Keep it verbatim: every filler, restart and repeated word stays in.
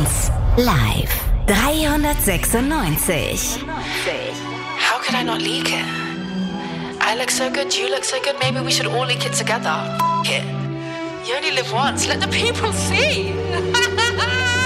eins live dreihundertsechsundneunzig. How could I not leak it? I look so good, you look so good, maybe we should all leak it together. F it. You only live once, let the people see.